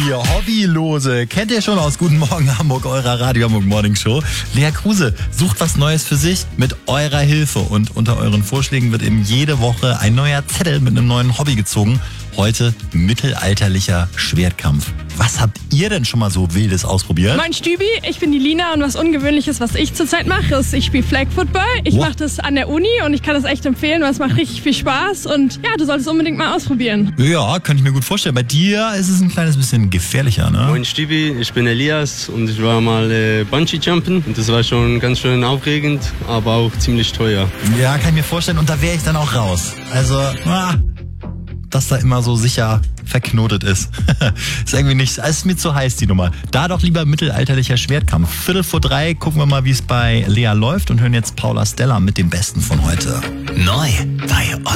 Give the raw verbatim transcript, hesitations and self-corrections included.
Die Hobbylose kennt ihr schon aus Guten Morgen Hamburg, eurer Radio Hamburg Morning Show. Lea Kruse sucht was Neues für sich mit eurer Hilfe. Und unter euren Vorschlägen wird eben jede Woche ein neuer Zettel mit einem neuen Hobby gezogen. Heute mittelalterlicher Schwertkampf. Was habt ihr denn schon mal so Wildes ausprobiert? Mein Stübi, ich bin die Lina und was Ungewöhnliches, was ich zurzeit mache, ist, ich spiele Flag Football. Ich Wow. mache das an der Uni und ich kann das echt empfehlen, weil es macht richtig viel Spaß und ja, du solltest unbedingt mal ausprobieren. Ja, könnte ich mir gut vorstellen. Bei dir ist es ein kleines bisschen gefährlicher, ne? Moin Stübi, ich bin Elias und ich war mal äh, Bungee-Jumpen und das war schon ganz schön aufregend, aber auch ziemlich teuer. Ja, kann ich mir vorstellen. Und da wäre ich dann auch raus. Also, ah, dass da immer so sicher verknotet ist. Ist irgendwie nicht, es ist mir zu heiß, die Nummer. Da doch lieber mittelalterlicher Schwertkampf. Viertel vor drei gucken wir mal, wie es bei Lea läuft und hören jetzt Paula Stella mit dem Besten von heute. Neu bei